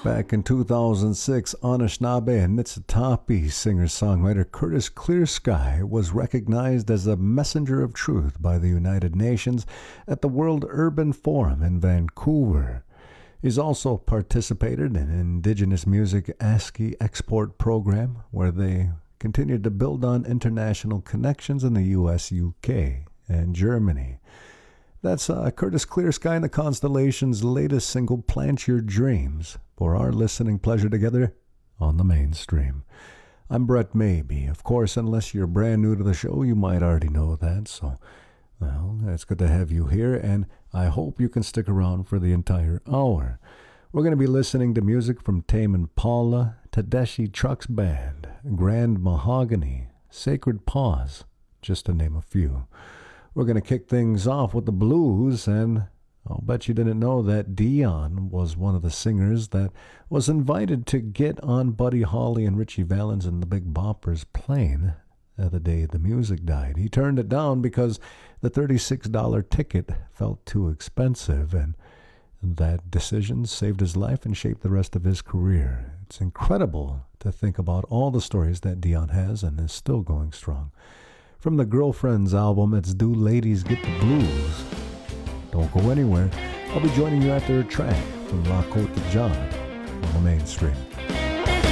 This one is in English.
Back in 2006, Anishinaabe and Niitsitapi singer-songwriter Curtis Clearsky was recognized as a messenger of truth by the United Nations at the World Urban Forum in Vancouver. He's also participated in Indigenous Music ASCII export program, where they continued to build on international connections in the US, UK, and Germany. That's Curtis Clearsky and the Constellations' latest single, Plant Your Dreams, for our listening pleasure together on the Mainstream. I'm Brett Maybe. Of course, unless you're brand new to the show, you might already know that. So, well, it's good to have you here, and I hope you can stick around for the entire hour. We're going to be listening to music from Tame Impala, Tedeschi Trucks Band, Grand Mahogany, Sacred Paws, just to name a few. We're going to kick things off with the blues, and I'll bet you didn't know that Dion was one of the singers that was invited to get on Buddy Holly and Richie Valens and the Big Boppers' plane the day the music died. He turned it down because the $36 ticket felt too expensive, and that decision saved his life and shaped the rest of his career. It's incredible to think about all the stories that Dion has and is still going strong. From the Girlfriends album, it's Do Ladies Get the Blues. Don't go anywhere. I'll be joining you after a track from La Côte de John on the Mainstream.